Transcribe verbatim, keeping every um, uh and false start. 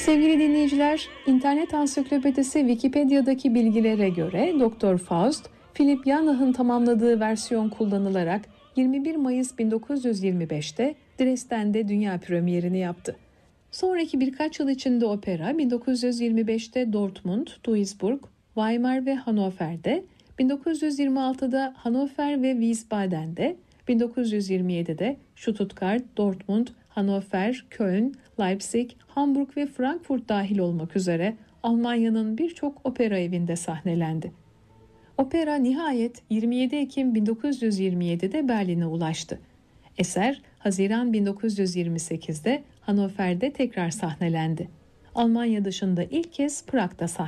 Sevgili dinleyiciler, İnternet Ansiklopedisi Wikipedia'daki bilgilere göre Doktor Faust, Philip Janach'ın tamamladığı versiyon kullanılarak yirmi bir Mayıs bin dokuz yüz yirmi beşte Dresden'de dünya premierini yaptı. Sonraki birkaç yıl içinde opera bin dokuz yüz yirmi beşte Dortmund, Duisburg, Weimar ve Hannover'de, bin dokuz yüz yirmi altıda Hannover ve Wiesbaden'de, bin dokuz yüz yirmi yedide Stuttgart, Dortmund, Hannover, Köln, Leipzig, Hamburg ve Frankfurt dahil olmak üzere Almanya'nın birçok opera evinde sahnelendi. Opera nihayet yirmi yedi Ekim bin dokuz yüz yirmi yedide Berlin'e ulaştı. Eser Haziran bin dokuz yüz yirmi sekizde Hannover'de tekrar sahnelendi. Almanya dışında ilk kez Prag'da sahnelendi.